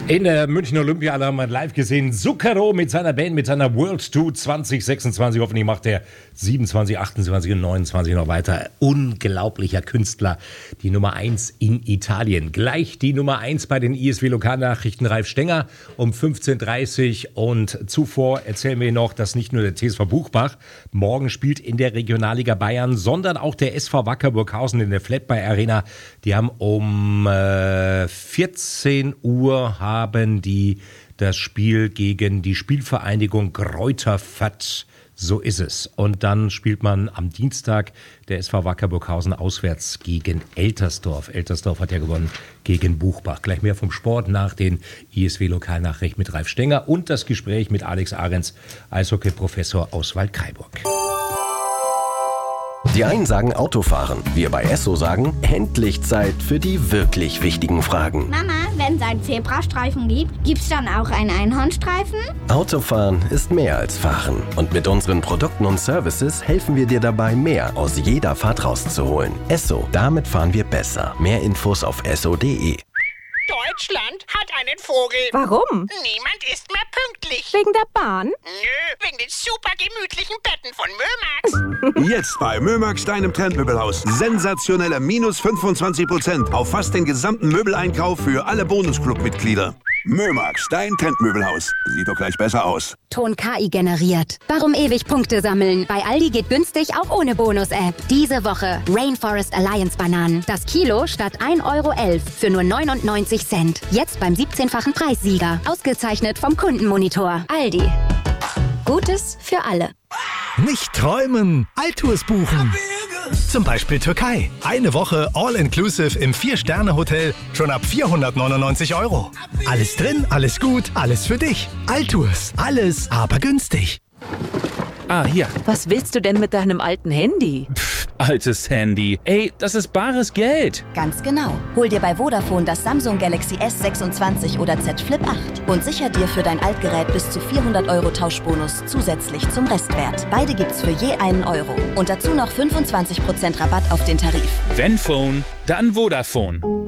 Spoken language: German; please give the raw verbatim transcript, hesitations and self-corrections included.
In der Münchner Olympiade haben wir live gesehen, Zucchero mit seiner Band, mit seiner World Tour zwanzig sechsundzwanzig. Hoffentlich macht er siebenundzwanzig, achtundzwanzig und neunundzwanzig noch weiter. Unglaublicher Künstler. Die Nummer eins in Italien. Gleich die Nummer eins bei den I S W-Lokalnachrichten. Ralf Stenger um fünfzehn Uhr dreißig. Und zuvor erzählen wir noch, dass nicht nur der T S V Buchbach morgen spielt in der Regionalliga Bayern, sondern auch der S V Wacker Burghausen in der Flatbuy Arena. Die haben um äh, vierzehn Uhr haben haben die das Spiel gegen die Spielvereinigung Greuther Fürth. So ist es. Und dann spielt man am Dienstag der S V Wacker Burghausen auswärts gegen Eltersdorf. Eltersdorf hat ja gewonnen gegen Buchbach. Gleich mehr vom Sport nach den I S W-Lokalnachrichten mit Ralf Stenger und das Gespräch mit Alex Ahrens, Eishockey-Professor aus Waldkraiburg. Die einen sagen Autofahren, wir bei Esso sagen, endlich Zeit für die wirklich wichtigen Fragen. Mama, wenn es einen Zebrastreifen gibt, gibt's dann auch einen Einhornstreifen? Autofahren ist mehr als Fahren. Und mit unseren Produkten und Services helfen wir dir dabei, mehr aus jeder Fahrt rauszuholen. Esso, damit fahren wir besser. Mehr Infos auf esso punkt de. Deutschland hat einen Vogel. Warum? Niemand ist mehr pünktlich. Wegen der Bahn? Nö, wegen den super gemütlichen Betten von Mömax. Jetzt bei Mömax, deinem Trendmöbelhaus. Sensationelle minus fünfundzwanzig Prozent auf fast den gesamten Möbeleinkauf für alle Bonusclub-Mitglieder. Mömax, dein Trendmöbelhaus. Sieht doch gleich besser aus. Ton K I generiert. Warum ewig Punkte sammeln? Bei Aldi geht günstig auch ohne Bonus-App. Diese Woche Rainforest Alliance Bananen. Das Kilo statt ein Euro elf für nur neunundneunzig Cent. Jetzt beim siebzehnfachen Preissieger. Ausgezeichnet vom Kundenmonitor. Aldi. Gutes für alle. Nicht träumen, Altours buchen. Zum Beispiel Türkei. Eine Woche All-Inclusive im vier-Sterne-Hotel schon ab vierhundertneunundneunzig Euro. Alles drin, alles gut, alles für dich. Altours. Alles, aber günstig. Ah, hier. Was willst du denn mit deinem alten Handy? Pff, altes Handy. Ey, das ist bares Geld. Ganz genau. Hol dir bei Vodafone das Samsung Galaxy S sechsundzwanzig oder Z Flip acht und sicher dir für dein Altgerät bis zu vierhundert Euro Tauschbonus zusätzlich zum Restwert. Beide gibt's für je einen Euro. Und dazu noch fünfundzwanzig Prozent Rabatt auf den Tarif. Wenn Phone, dann Vodafone.